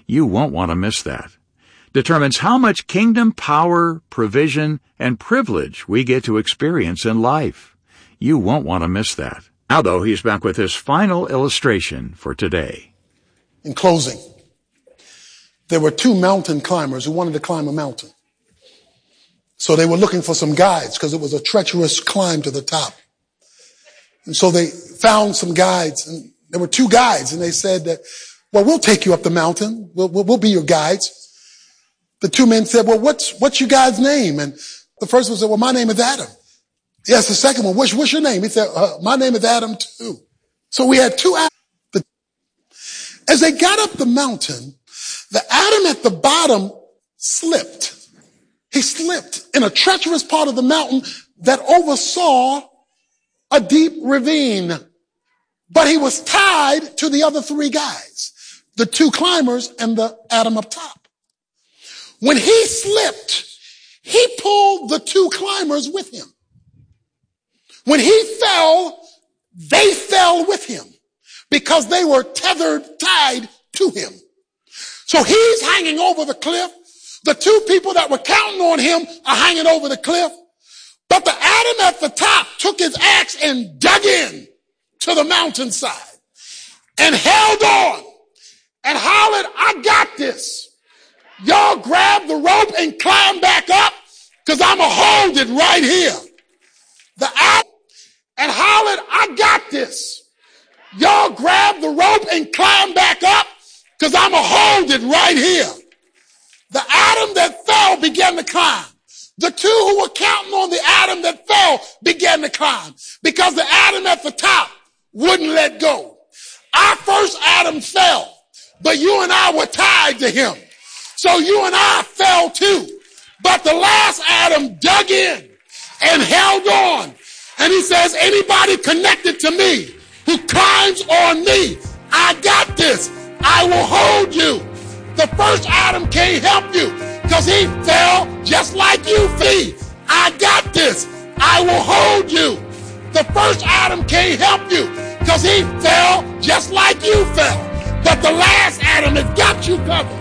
You won't want to miss that. Determines how much kingdom power, provision, and privilege we get to experience in life. You won't want to miss that. Now, though, he's back with his final illustration for today. In closing, there were two mountain climbers who wanted to climb a mountain. So they were looking for some guides because it was a treacherous climb to the top. And so they found some guides, and there were two guides, and they said that, well, we'll take you up the mountain. We'll be your guides. The two men said, well, what's your guide's name? And the first one said, well, my name is Adam. He asked the second one, what's your name? He said, my name is Adam too. So we had two Adams. As they got up the mountain, the Adam at the bottom slipped. He slipped in a treacherous part of the mountain that oversaw a deep ravine. But he was tied to the other three guys, the two climbers and the Adam up top. When he slipped, he pulled the two climbers with him. When he fell, they fell with him because they were tied to him. So he's hanging over the cliff. The two people that were counting on him are hanging over the cliff. But the Adam at the top took his axe and dug in to the mountainside and held on and hollered, I got this. Y'all grab the rope and climb back up because I'm going to hold it right here. The Adam and hollered, I got this. Y'all grab the rope and climb back up because I'm going to hold it right here. The Adam that fell began to climb. The two who were counting on the Adam that fell began to climb because the Adam at the top wouldn't let go. Our first Adam fell, but you and I were tied to him. So you and I fell too. But the last Adam dug in and held on. And he says, anybody connected to me who climbs on me, I got this. I will hold you. The first Adam can't help you because he fell just like you fell. I got this. I will hold you. The first Adam can't help you because he fell just like you fell. But the last Adam has got you covered.